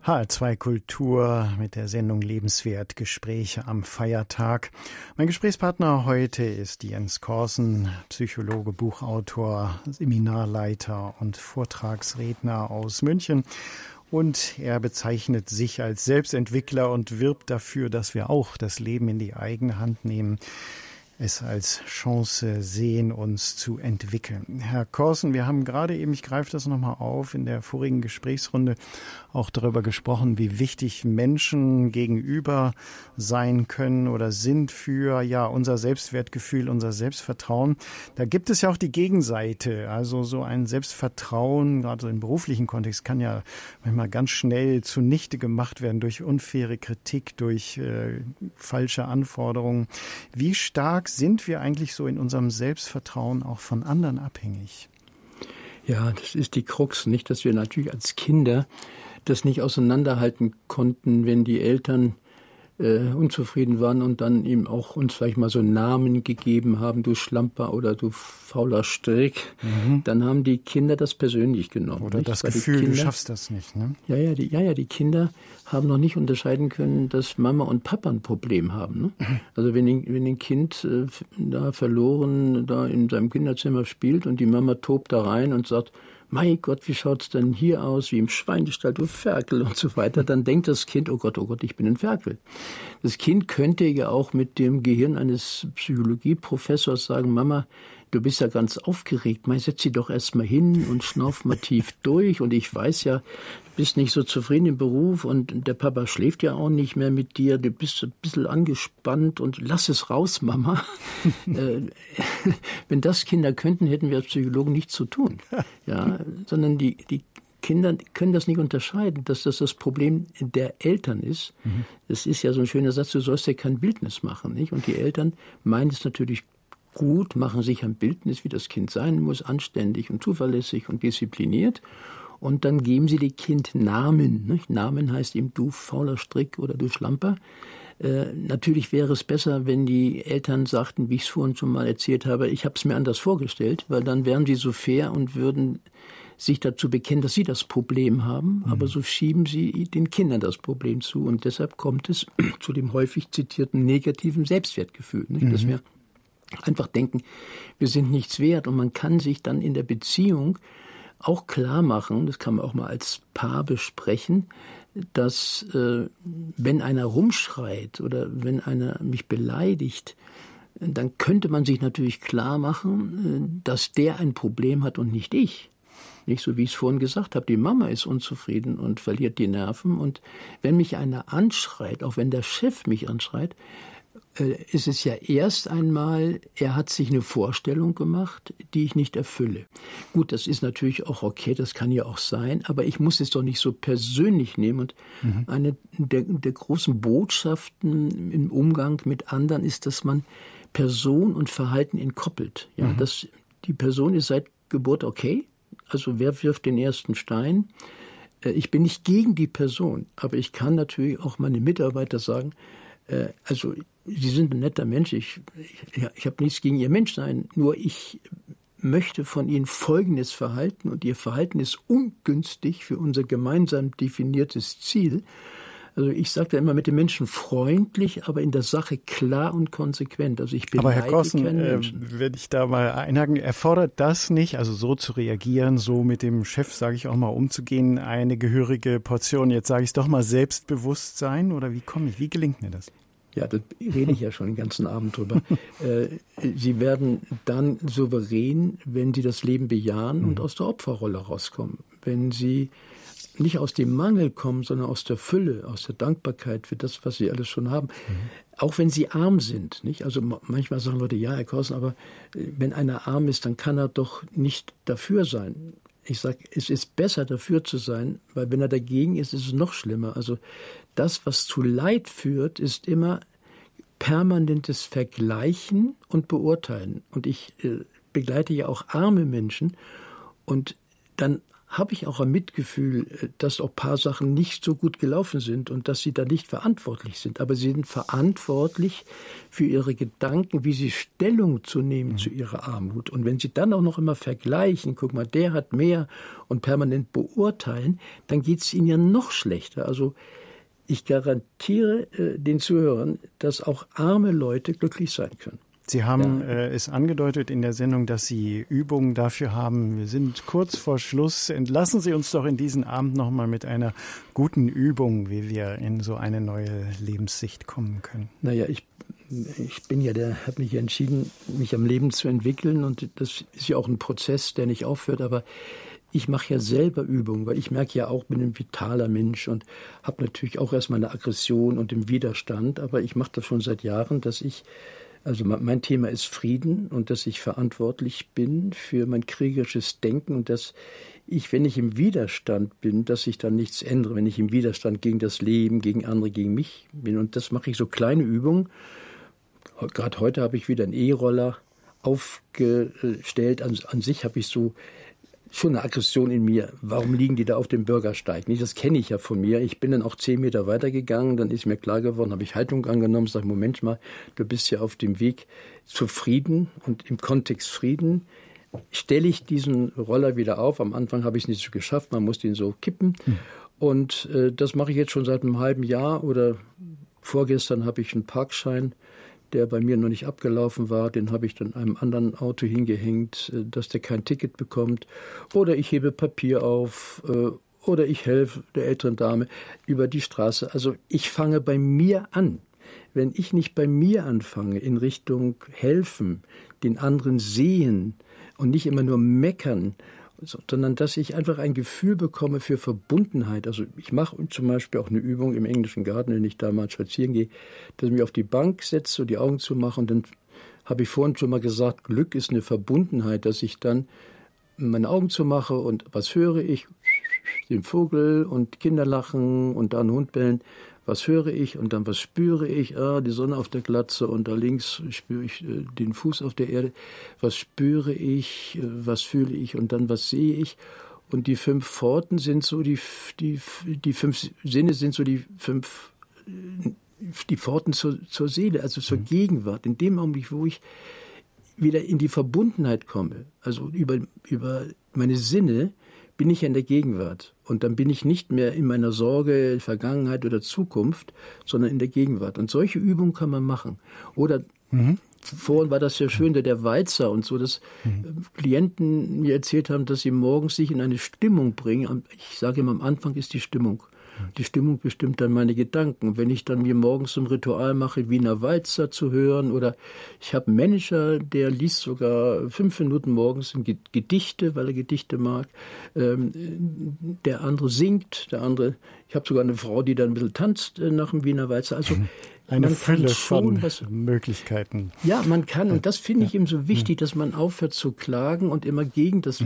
HR2 Kultur mit der Sendung Lebenswert Gespräche am Feiertag. Mein Gesprächspartner heute ist Jens Korsen, Psychologe, Buchautor, Seminarleiter und Vortragsredner aus München. Und er bezeichnet sich als Selbstentwickler und wirbt dafür, dass wir auch das Leben in die eigene Hand nehmen, es als Chance sehen, uns zu entwickeln. Herr Korsen, wir haben gerade eben, ich greife das nochmal auf, in der vorigen Gesprächsrunde auch darüber gesprochen, wie wichtig Menschen gegenüber sein können oder sind für unser Selbstwertgefühl, unser Selbstvertrauen. Da gibt es ja auch die Gegenseite, also so ein Selbstvertrauen, gerade so im beruflichen Kontext, kann ja manchmal ganz schnell zunichte gemacht werden durch unfaire Kritik, durch falsche Anforderungen. Wie stark sind wir eigentlich so in unserem Selbstvertrauen auch von anderen abhängig? Ja, das ist die Krux, nicht, dass wir natürlich als Kinder das nicht auseinanderhalten konnten, wenn die Eltern unzufrieden waren und dann eben auch uns vielleicht mal so Namen gegeben haben, du Schlamper oder du fauler Strick, dann haben die Kinder das persönlich genommen. Oder nicht? das Weil Gefühl, Kinder, du schaffst das nicht, ne? Die Kinder haben noch nicht unterscheiden können, dass Mama und Papa ein Problem haben. Ne? Also wenn ein Kind da verloren da in seinem Kinderzimmer spielt und die Mama tobt da rein und sagt, mein Gott, wie schaut's denn hier aus, wie im Schweinestall, du Ferkel und so weiter, dann denkt das Kind, oh Gott, ich bin ein Ferkel. Das Kind könnte ja auch mit dem Gehirn eines Psychologieprofessors sagen, Mama, du bist ja ganz aufgeregt, setz sie doch erst mal hin und schnauf mal tief durch und ich weiß ja, du bist nicht so zufrieden im Beruf und der Papa schläft ja auch nicht mehr mit dir, du bist ein bisschen angespannt und lass es raus, Mama. Wenn das Kinder könnten, hätten wir als Psychologen nichts zu tun. Ja, sondern die Kinder können das nicht unterscheiden, dass das Problem der Eltern ist. Das ist ja so ein schöner Satz, du sollst ja kein Bildnis machen, nicht? Und die Eltern meinen es natürlich gut, machen sich ein Bildnis, wie das Kind sein muss, anständig und zuverlässig und diszipliniert. Und dann geben sie dem Kind Namen. Nicht? Namen heißt eben du fauler Strick oder du Schlamper. Natürlich wäre es besser, wenn die Eltern sagten, wie ich es vorhin schon mal erzählt habe, ich habe es mir anders vorgestellt, weil dann wären sie so fair und würden sich dazu bekennen, dass sie das Problem haben. Aber so schieben sie den Kindern das Problem zu. Und deshalb kommt es zu dem häufig zitierten negativen Selbstwertgefühl. Nicht? Dass wir einfach denken, wir sind nichts wert. Und man kann sich dann in der Beziehung auch klar machen, das kann man auch mal als Paar besprechen, dass wenn einer rumschreit oder wenn einer mich beleidigt, dann könnte man sich natürlich klar machen, dass der ein Problem hat und nicht ich. Nicht so, wie ich es vorhin gesagt habe, die Mama ist unzufrieden und verliert die Nerven. Und wenn mich einer anschreit, auch wenn der Chef mich anschreit, ist es ja erst einmal, er hat sich eine Vorstellung gemacht, die ich nicht erfülle. Gut, das ist natürlich auch okay, das kann ja auch sein, aber ich muss es doch nicht so persönlich nehmen. Und eine der großen Botschaften im Umgang mit anderen ist, dass man Person und Verhalten entkoppelt. Ja, dass die Person ist seit Geburt okay, also wer wirft den ersten Stein? Ich bin nicht gegen die Person, aber ich kann natürlich auch meine Mitarbeiter sagen, also Sie sind ein netter Mensch, ich habe nichts gegen Ihr Menschsein, nur ich möchte von Ihnen folgendes Verhalten und Ihr Verhalten ist ungünstig für unser gemeinsam definiertes Ziel. Also ich sage da immer mit den Menschen freundlich, aber in der Sache klar und konsequent. Also ich beneide Aber Herr Korsen, keinen Menschen. wenn ich da mal einhaken, erfordert das nicht, also so zu reagieren, so mit dem Chef, sage ich auch mal, umzugehen, eine gehörige Portion, jetzt sage ich es doch mal, Selbstbewusstsein? Oder wie gelingt mir das? Ja, da rede ich ja schon den ganzen Abend drüber. Sie werden dann souverän, wenn Sie das Leben bejahen und aus der Opferrolle rauskommen. Wenn Sie nicht aus dem Mangel kommen, sondern aus der Fülle, aus der Dankbarkeit für das, was Sie alles schon haben. Auch wenn Sie arm sind. Nicht? Also manchmal sagen Leute, ja, Herr Korsen, aber wenn einer arm ist, dann kann er doch nicht dafür sein. Ich sage, es ist besser, dafür zu sein, weil wenn er dagegen ist, ist es noch schlimmer. Also das, was zu Leid führt, ist immer permanentes Vergleichen und Beurteilen. Und ich begleite ja auch arme Menschen und dann habe ich auch ein Mitgefühl, dass auch ein paar Sachen nicht so gut gelaufen sind und dass sie da nicht verantwortlich sind. Aber sie sind verantwortlich für ihre Gedanken, wie sie Stellung zu nehmen zu ihrer Armut. Und wenn sie dann auch noch immer vergleichen, guck mal, der hat mehr und permanent beurteilen, dann geht es ihnen ja noch schlechter. Also ich garantiere den Zuhörern, dass auch arme Leute glücklich sein können. Sie haben es angedeutet in der Sendung, dass Sie Übungen dafür haben. Wir sind kurz vor Schluss. Entlassen Sie uns doch in diesen Abend noch mal mit einer guten Übung, wie wir in so eine neue Lebenssicht kommen können. Naja, ich bin ja habe mich entschieden, mich am Leben zu entwickeln. Und das ist ja auch ein Prozess, der nicht aufhört. Aber ich mache ja selber Übungen, weil ich merke ja auch, ich bin ein vitaler Mensch und habe natürlich auch erst meine Aggression und den Widerstand. Aber ich mache das schon seit Jahren, also mein Thema ist Frieden und dass ich verantwortlich bin für mein kriegerisches Denken und dass ich, wenn ich im Widerstand bin, dass ich dann nichts ändere, wenn ich im Widerstand gegen das Leben, gegen andere, gegen mich bin. Und das mache ich so kleine Übungen. Gerade heute habe ich wieder einen E-Roller aufgestellt. An sich habe ich so schon eine Aggression in mir. Warum liegen die da auf dem Bürgersteig? Das kenne ich ja von mir. Ich bin dann auch 10 Meter weitergegangen, dann ist mir klar geworden, habe ich Haltung angenommen, sage, Moment mal, du bist ja auf dem Weg zu Frieden und im Kontext Frieden stelle ich diesen Roller wieder auf. Am Anfang habe ich es nicht so geschafft, man musste ihn so kippen. Und das mache ich jetzt schon seit einem halben Jahr oder vorgestern habe ich einen Parkschein, der bei mir noch nicht abgelaufen war, den habe ich dann einem anderen Auto hingehängt, dass der kein Ticket bekommt. Oder ich hebe Papier auf oder ich helfe der älteren Dame über die Straße. Also ich fange bei mir an. Wenn ich nicht bei mir anfange in Richtung helfen, den anderen sehen und nicht immer nur meckern, sondern dass ich einfach ein Gefühl bekomme für Verbundenheit. Also ich mache zum Beispiel auch eine Übung im englischen Garten, wenn ich da mal spazieren gehe, dass ich mich auf die Bank setze und die Augen zumache und dann habe ich vorhin schon mal gesagt, Glück ist eine Verbundenheit, dass ich dann meine Augen zumache und was höre ich? Den Vogel und Kinder lachen und da einen Hund bellen. Was höre ich und dann was spüre ich? Die Sonne auf der Glatze und da links spüre ich den Fuß auf der Erde. Was spüre ich? Was fühle ich? Und dann was sehe ich? Und die 5 Pforten sind so die 5 Sinne sind so die Pforten zur Seele, also zur Gegenwart. In dem Augenblick, wo ich wieder in die Verbundenheit komme, also über meine Sinne, bin ich in der Gegenwart. Und dann bin ich nicht mehr in meiner Sorge, Vergangenheit oder Zukunft, sondern in der Gegenwart. Und solche Übungen kann man machen. Oder vorhin war das ja schön, der Walzer und so, dass Klienten mir erzählt haben, dass sie morgens sich in eine Stimmung bringen. Ich sage immer, am Anfang ist die Stimmung. Die Stimmung bestimmt dann meine Gedanken. Wenn ich dann mir morgens ein Ritual mache, Wiener Walzer zu hören, oder ich habe einen Manager, der liest sogar 5 Minuten morgens Gedichte, weil er Gedichte mag. Der andere singt, ich habe sogar eine Frau, die dann ein bisschen tanzt nach dem Wiener Walzer. Also eine Fülle von Möglichkeiten. Ja, man kann, und das finde ich eben so wichtig, dass man aufhört zu klagen und immer gegen das